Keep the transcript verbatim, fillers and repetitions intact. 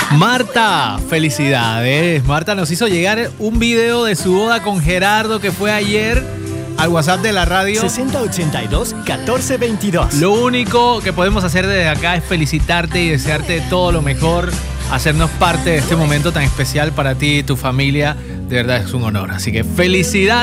Marta, felicidades. Marta nos hizo llegar un video de su boda con Gerardo que fue ayer al WhatsApp de la radio. sesenta ochenta y dos, catorce veintidós. Lo único que podemos hacer desde acá es felicitarte y desearte todo lo mejor. Hacernos parte de este momento tan especial para ti y tu familia. De verdad es un honor. Así que felicidades.